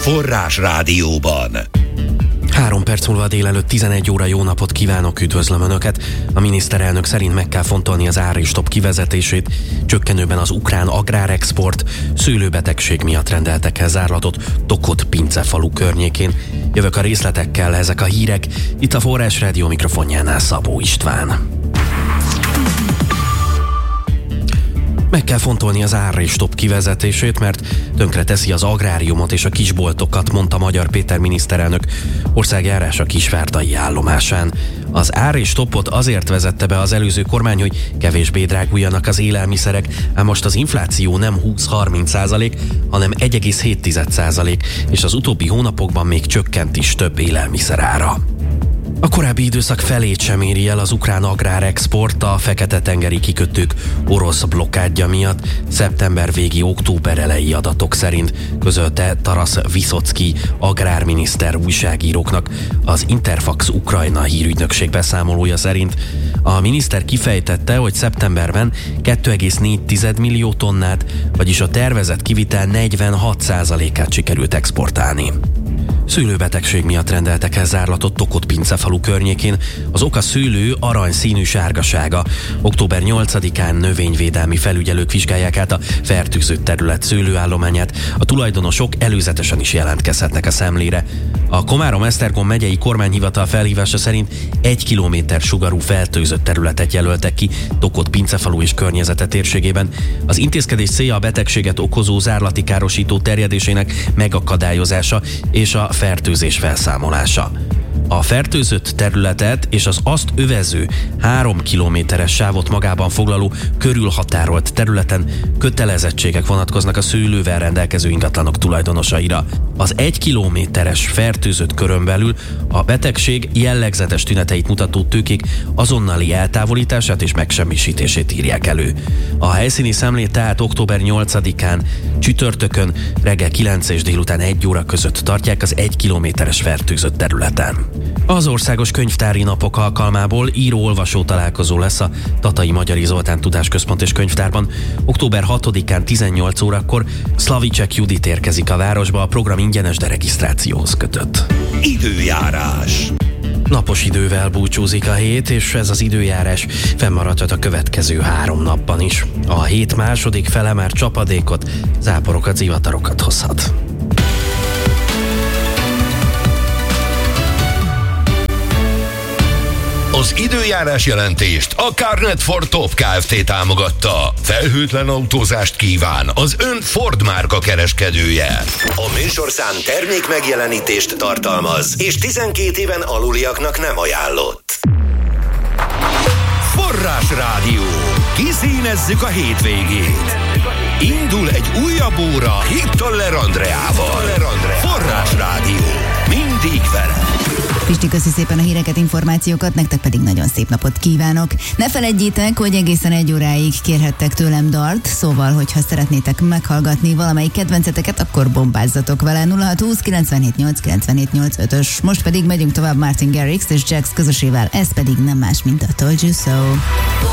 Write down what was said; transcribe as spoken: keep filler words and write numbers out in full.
Forrás Rádióban. Három perc múlva délelőtt tizenegy óra, jó napot kívánok, üdvözlöm Önöket! A miniszterelnök szerint meg kell fontolni az ár és stop kivezetését, csökkenőben az ukrán agrárexport, szőlőbetegség miatt rendeltek el zárlatot Tokod pincefalu környékén. Jövök a részletekkel, ezek a hírek, itt a Forrás Rádió mikrofonjánál Szabó István. Meg kell fontolni az ár és stop kivezetését, mert tönkre teszi az agráriumot és a kisboltokat, mondta Magyar Péter miniszterelnök országjárás a kisvárdai állomásán. Az ár és stopot azért vezette be az előző kormány, hogy kevésbé dráguljanak az élelmiszerek, ám most az infláció nem húsz-harminc százalék, hanem egy egész hét százalék, és az utóbbi hónapokban még csökkent is több élelmiszer ára. A korábbi időszak felét sem éri el az ukrán agrárexport a Fekete-tengeri kikötők orosz blokkádja miatt, szeptember végi, október elejé adatok szerint, közölte Taras Viszocki agrárminiszter újságíróknak. Az Interfax Ukrajna hírügynökség beszámolója szerint a miniszter kifejtette, hogy szeptemberben két egész négy millió tonnát, vagyis a tervezett kivitel negyvenhat százalékát sikerült exportálni. Szőlőbetegség miatt rendeltek el zárlatot Tokod pincefalu környékén. Az oka szőlő aranyszínű sárgasága. október nyolcadikán növényvédelmi felügyelők vizsgálják át a fertőzött terület szőlőállományát. A tulajdonosok előzetesen is jelentkezhetnek a szemlére. A Komárom-Esztergom megyei kormányhivatal felhívása szerint egy kilométer sugarú fertőzött területet jelöltek ki Tokod pincefalu és környezete térségében. Az intézkedés célja a betegséget okozó zárlati károsító terjedésének megakadályozása és a fertőzés felszámolása. A fertőzött területet és az azt övező három kilométeres sávot magában foglaló körülhatárolt területen kötelezettségek vonatkoznak a szőlővel rendelkező ingatlanok tulajdonosaira. Az egy kilométeres fertőzött körön belül a betegség jellegzetes tüneteit mutató tőkék azonnali eltávolítását és megsemmisítését írják elő. A helyszíni szemlét tehát október nyolcadikán csütörtökön reggel kilenc és délután egy óra között tartják az egy kilométeres fertőzött területen. Az Országos Könyvtári Napok alkalmából író-olvasó találkozó lesz a Tatai Magyari Zoltán Tudásközpont és Könyvtárban. október hatodikán tizennyolc órakor Szlavicek Judit érkezik a városba, a program ingyenes, de regisztrációhoz kötött. Időjárás. Napos idővel búcsúzik a hét, és ez az időjárás fennmaradhat a következő három napban is. A hét második fele már csapadékot, záporokat, zivatarokat hozhat. Az időjárás jelentést a Carnet Ford Top Kft. Támogatta. Felhőtlen autózást kíván az ön Ford márka kereskedője. A műsorszám termék megjelenítést tartalmaz, és tizenkét éven aluliaknak nem ajánlott. Forrás Rádió. Kiszínezzük a hétvégét. Indul egy újabb óra Hittoller Andreával. Forrás Rádió. Mindig vele. Pisti, köszi szépen a híreket, információkat, nektek pedig nagyon szép napot kívánok. Ne feledjétek, hogy egészen egy óráig kérhettek tőlem dalt, szóval, hogyha szeretnétek meghallgatni valamelyik kedvenceteket, akkor bombázzatok vele. nulla hat húsz kilencvenhét nyolc kilencvenhét nyolc ötös. Most pedig megyünk tovább Martin Garrix és Jax közösével, ez pedig nem más, mint a Told You So.